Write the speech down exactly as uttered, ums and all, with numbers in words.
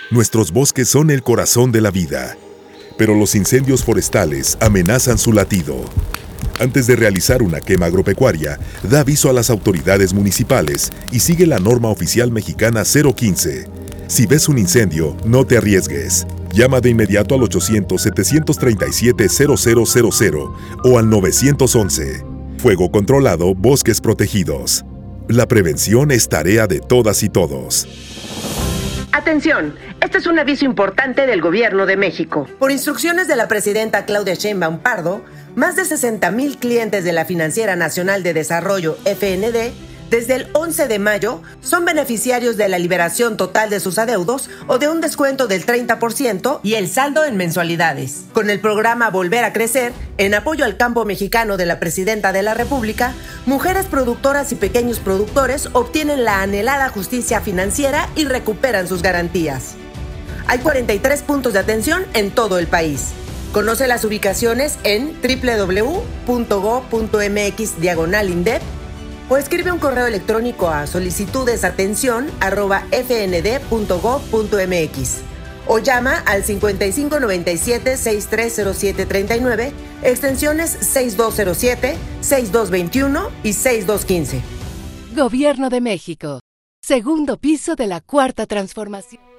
Nuestros bosques son el corazón de la vida, pero los incendios forestales amenazan su latido. Antes de realizar una quema agropecuaria, da aviso a las autoridades municipales y sigue la norma oficial mexicana cero quince. Si ves un incendio, no te arriesgues. Llama de inmediato al ochocientos, setecientos treinta y siete, cero cero cero cero o al nueve once. Fuego controlado, bosques protegidos. La prevención es tarea de todas y todos. Atención, este es un aviso importante del Gobierno de México. Por instrucciones de la presidenta Claudia Sheinbaum Pardo, más de sesenta mil clientes de la Financiera Nacional de Desarrollo, F N D, desde el once de mayo, son beneficiarios de la liberación total de sus adeudos o de un descuento del treinta por ciento y el saldo en mensualidades. Con el programa Volver a Crecer, en apoyo al campo mexicano de la Presidenta de la República, mujeres productoras y pequeños productores obtienen la anhelada justicia financiera y recuperan sus garantías. Hay cuarenta y tres puntos de atención en todo el país. Conoce las ubicaciones en doble u doble u doble u punto go punto eme equis diagonal indep o escribe un correo electrónico a solicitudesatención arroba efe ene de punto gob punto eme equis o llama al cincuenta y cinco noventa y siete, sesenta y tres cero siete treinta y nueve, extensiones sesenta y dos cero siete, sesenta y dos veintiuno y sesenta y dos quince. Gobierno de México. Segundo piso de la Cuarta Transformación.